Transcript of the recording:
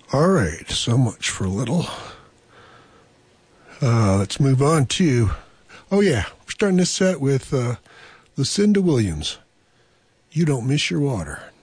All right, so much for a little. Let's move on to... Oh, yeah, we're starting this set with Lucinda Williams. You Don't Miss Your Water.